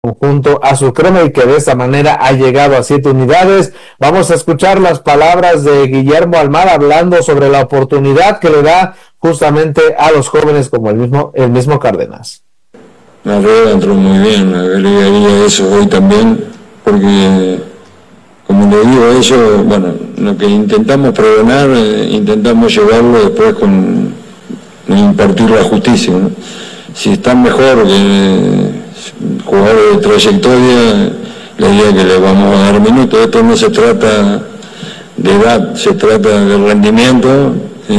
conjunto azucrema y que de esta manera ha llegado a 7 unidades. Vamos a escuchar las palabras de Guillermo Almada hablando sobre la oportunidad que le da justamente a los jóvenes como el mismo Cárdenas. La rueda entró muy bien, agregaría eso hoy también, porque como le digo a ellos, bueno, lo que intentamos pregonar, intentamos llevarlo después con impartir la justicia, ¿no? Si están mejor que jugadores de trayectoria, la idea es que les vamos a dar minutos. Esto no se trata de edad, se trata de rendimiento,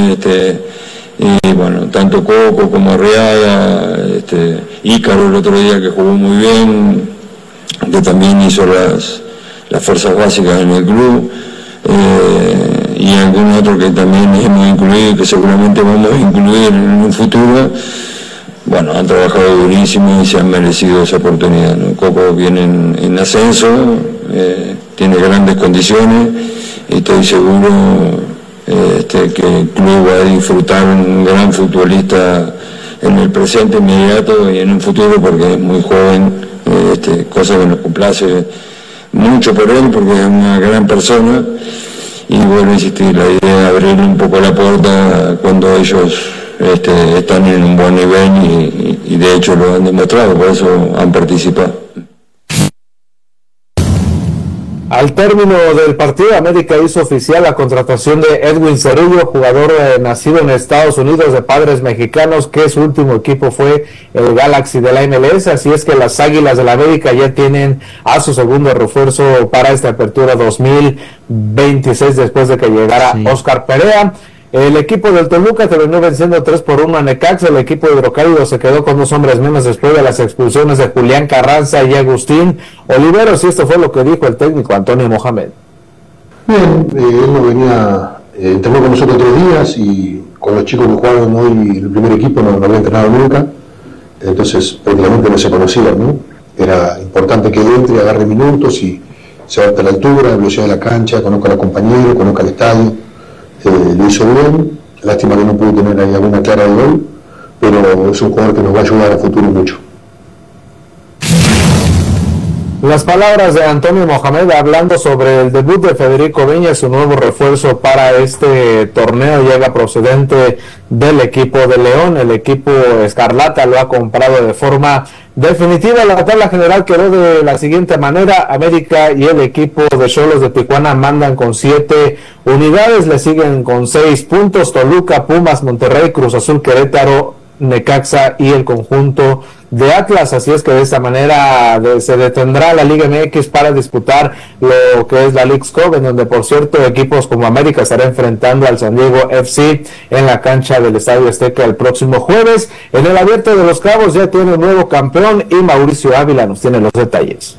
y bueno, tanto Coco como Arriaga, Ícaro el otro día que jugó muy bien, que también hizo las fuerzas básicas en el club, y algún otro que también hemos incluido y que seguramente vamos a incluir en un futuro. Bueno, han trabajado durísimo y se han merecido esa oportunidad, ¿no? Coco viene en ascenso, tiene grandes condiciones y estoy seguro que el club va a disfrutar un gran futbolista en el presente inmediato y en un futuro, porque es muy joven, cosa que nos complace mucho por él porque es una gran persona. Y vuelvo a insistir, la idea es abrirle un poco la puerta cuando ellos están en un buen nivel y de hecho lo han demostrado, por eso han participado. Al término del partido, América hizo oficial la contratación de Edwin Cerullo, jugador nacido en Estados Unidos de padres mexicanos, que su último equipo fue el Galaxy de la MLS, así es que las Águilas del la América ya tienen a su segundo refuerzo para esta apertura 2026 después de que llegara Oscar Perea. El equipo del Toluca terminó venciendo 3-1 a Necaxa. El equipo hidrocálido se quedó con 2 hombres menos después de las expulsiones de Julián Carranza y Agustín Oliveros, y esto fue lo que dijo el técnico Antonio Mohamed. Bien, él no venía, entrenó con nosotros 3 días y con los chicos que jugaron hoy el primer equipo no había entrenado nunca, entonces prácticamente no se conocían, ¿no? Era importante que él entre, agarre minutos y se adapte a la altura, la velocidad de la cancha, conozca a los compañeros, conozca el estadio. Lo hizo bien, lástima que no pudo tener ahí alguna clara de gol, pero es un jugador que nos va a ayudar a futuro mucho. Las palabras de Antonio Mohamed hablando sobre el debut de Federico Viñas, su nuevo refuerzo para este torneo, llega procedente del equipo de León. El equipo Escarlata lo ha comprado de forma definitiva. La tabla general quedó de la siguiente manera: América y el equipo de Xolos de Tijuana mandan con 7 unidades, le siguen con 6 puntos Toluca, Pumas, Monterrey, Cruz Azul, Querétaro, Necaxa y el conjunto de Atlas. Así es que de esta manera se detendrá la Liga MX para disputar lo que es la Leagues Cup, en donde por cierto equipos como América estará enfrentando al San Diego FC en la cancha del Estadio Azteca el próximo jueves. En el Abierto de los Cabos ya tiene un nuevo campeón y Mauricio Ávila nos tiene los detalles.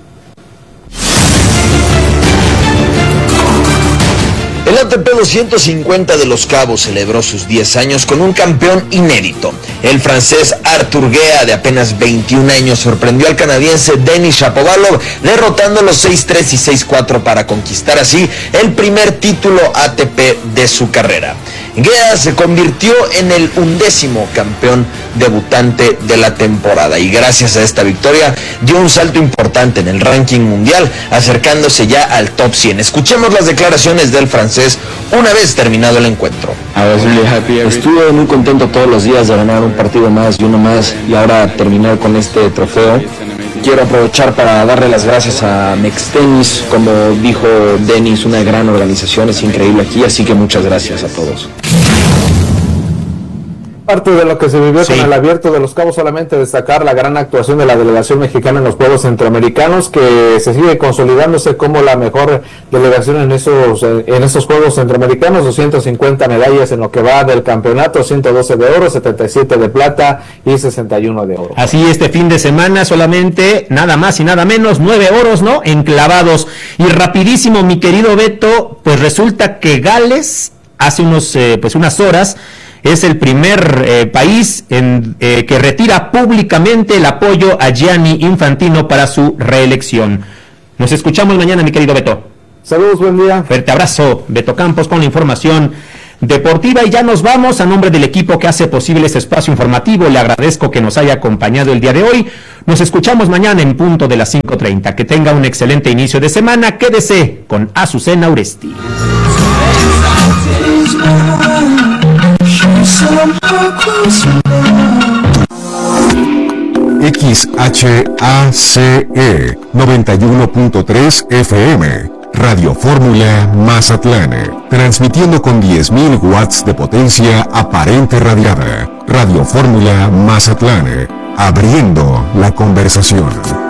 El ATP 250 de Los Cabos celebró sus 10 años con un campeón inédito. El francés Arthur Guea, de apenas 21 años, sorprendió al canadiense Denis Shapovalov, derrotándolo 6-3 y 6-4 para conquistar así el primer título ATP de su carrera. Guea se convirtió en el 11º campeón debutante de la temporada y gracias a esta victoria dio un salto importante en el ranking mundial, acercándose ya al top 100. Escuchemos las declaraciones del francés una vez terminado el encuentro. Estuve muy contento todos los días de ganar un partido más y uno más y ahora terminar con este trofeo. Quiero aprovechar para darle las gracias a Mextenis, como dijo Denis, una gran organización, es increíble aquí, así que muchas gracias a todos. Parte de lo que se vivió con el Abierto de los Cabos, solamente destacar la gran actuación de la delegación mexicana en los Juegos Centroamericanos, que se sigue consolidándose como la mejor delegación en estos Juegos Centroamericanos. 250 medallas en lo que va del campeonato, 112 de oro, 77 de plata y 61 de oro. Así este fin de semana solamente, nada más y nada menos, 9 oros, ¿no? Enclavados. Y rapidísimo, mi querido Beto, pues resulta que Gales hace unas horas es el primer país que retira públicamente el apoyo a Gianni Infantino para su reelección. Nos escuchamos mañana, mi querido Beto. Saludos, buen día. Fuerte abrazo, Beto Campos con la información deportiva. Y ya nos vamos. A nombre del equipo que hace posible este espacio informativo, le agradezco que nos haya acompañado el día de hoy. Nos escuchamos mañana en punto de las 5:30. Que tenga un excelente inicio de semana. Quédese con Azucena Uresti. XHACE 91.3 FM, Radio Fórmula Mazatlán, transmitiendo con 10.000 watts de potencia aparente radiada. Radio Fórmula Mazatlán, abriendo la conversación.